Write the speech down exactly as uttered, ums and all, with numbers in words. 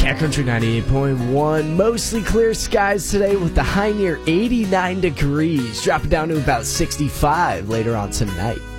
Cat Country ninety-eight point one. Mostly clear skies today with the high near eighty-nine degrees. Dropping down to about sixty-five later on tonight.